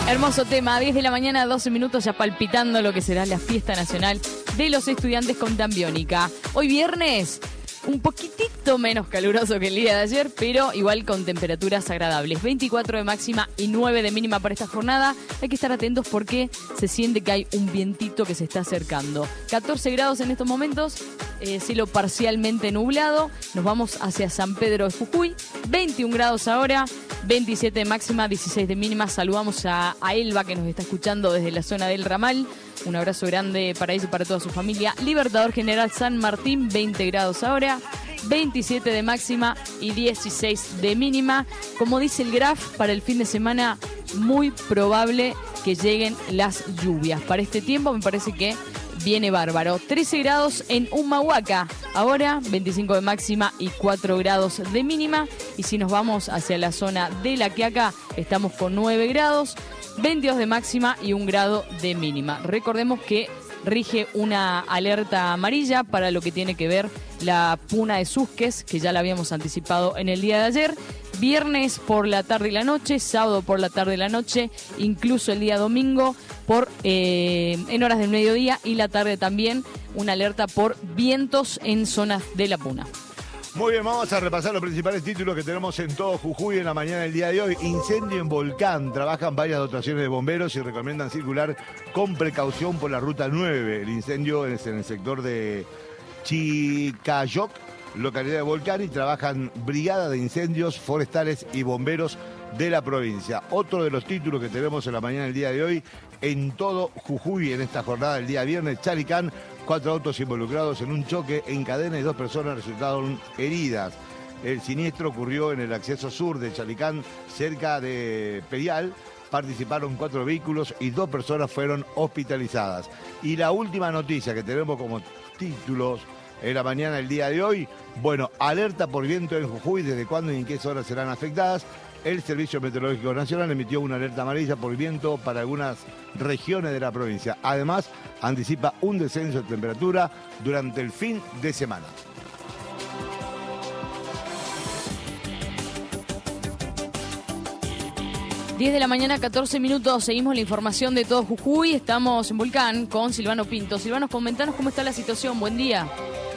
Hermoso tema, 10 de la mañana, 12 minutos, ya palpitando lo que será la fiesta nacional de los estudiantes con Tambiónica. Hoy viernes, un poquitito menos caluroso que el día de ayer, pero igual con temperaturas agradables. 24 de máxima y 9 de mínima para esta jornada. Hay que estar atentos porque se siente que hay un vientito que se está acercando. 14 grados en estos momentos, cielo parcialmente nublado. Nos vamos hacia San Pedro de Jujuy, 21 grados ahora. 27 de máxima, 16 de mínima. Saludamos a Elba, que nos está escuchando desde la zona del Ramal. Un abrazo grande para ella y para toda su familia. Libertador General San Martín, 20 grados ahora. 27 de máxima y 16 de mínima. Como dice el Graf, para el fin de semana muy probable que lleguen las lluvias. Para este tiempo me parece que viene bárbaro. 13 grados en Humahuaca. Ahora 25 de máxima y 4 grados de mínima. Y si nos vamos hacia la zona de La Quiaca, estamos con 9 grados, 22 de máxima y 1 grado de mínima. Recordemos que rige una alerta amarilla para lo que tiene que ver la puna de Susques, que ya la habíamos anticipado en el día de ayer. Viernes por la tarde y la noche, sábado por la tarde y la noche, incluso el día domingo en horas del mediodía y la tarde también, una alerta por vientos en zonas de la puna. Muy bien, vamos a repasar los principales títulos que tenemos en todo Jujuy en la mañana del día de hoy. Incendio en volcán. Trabajan varias dotaciones de bomberos y recomiendan circular con precaución por la ruta 9. El incendio es en el sector de Chicayoc, localidad de Volcán, y trabajan brigadas de incendios forestales y bomberos de la provincia. Otro de los títulos que tenemos en la mañana del día de hoy en todo Jujuy en esta jornada del día viernes. Chalicán, 4 autos involucrados en un choque en cadena y 2 personas resultaron heridas. El siniestro ocurrió en el acceso sur de Chalicán, cerca de Perial. Participaron 4 vehículos y 2 personas fueron hospitalizadas. Y la última noticia que tenemos como títulos en la mañana del día de hoy, bueno, alerta por viento en Jujuy, desde cuándo y en qué horas serán afectadas. El Servicio Meteorológico Nacional emitió una alerta amarilla por viento para algunas regiones de la provincia. Además, anticipa un descenso de temperatura durante el fin de semana. Diez de la mañana, 14 minutos, seguimos la información de todo Jujuy. Estamos en Volcán con Silvano Pinto. Silvano, comentanos cómo está la situación. Buen día.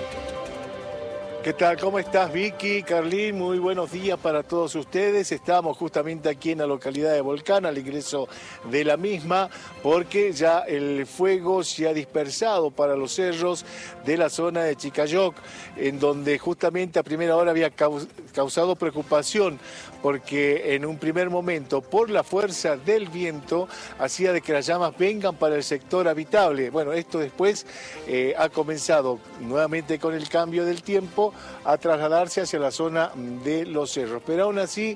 ¿Qué tal? ¿Cómo estás, Vicky, Carlín? Muy buenos días para todos ustedes. Estamos justamente aquí en la localidad de Volcán, al ingreso de la misma, porque ya el fuego se ha dispersado para los cerros de la zona de Chicayoc, en donde justamente a primera hora había causado preocupación, porque en un primer momento, por la fuerza del viento, hacía de que las llamas vengan para el sector habitable. Bueno, esto después ha comenzado nuevamente con el cambio del tiempo a trasladarse hacia la zona de los cerros. Pero aún así,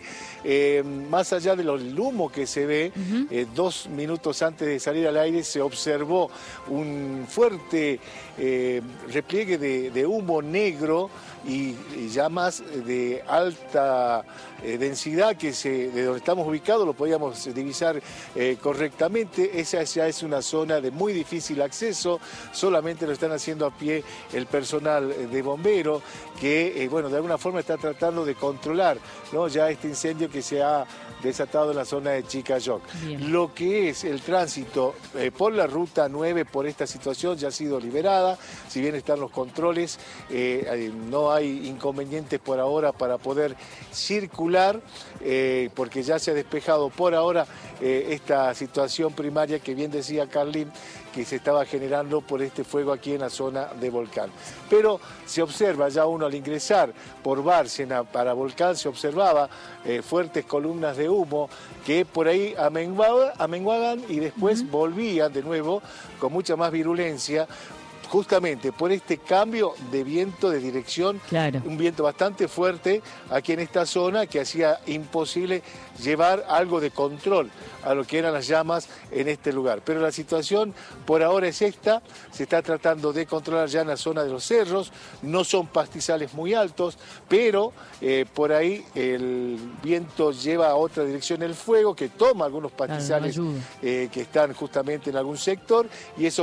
más allá del humo que se ve, 2 minutos antes de salir al aire se observó un fuerte repliegue de humo negro y llamas de alta densidad que de donde estamos ubicados lo podíamos divisar correctamente. Esa ya es una zona de muy difícil acceso, solamente lo están haciendo a pie el personal de bomberos que, bueno, de alguna forma está tratando de controlar, ¿no?, ya este incendio que se ha desatado en la zona de Chicayoc. Lo que es el tránsito por la ruta 9 por esta situación ya ha sido liberada, si bien están los controles, no hay inconvenientes por ahora para poder circular, porque ya se ha despejado por ahora esta situación primaria que bien decía Carlín, que se estaba generando por este fuego aquí en la zona de Volcán. Pero se observa ya uno al ingresar por Bárcena para Volcán, se observaba fuertes columnas de humo que por ahí amenguaban y después volvían de nuevo con mucha más virulencia, justamente por este cambio de viento de dirección, un viento bastante fuerte aquí en esta zona que hacía imposible llevar algo de control a lo que eran las llamas en este lugar. Pero la situación por ahora es esta, se está tratando de controlar ya en la zona de los cerros, no son pastizales muy altos, pero por ahí el viento lleva a otra dirección el fuego que toma algunos pastizales que están justamente en algún sector y eso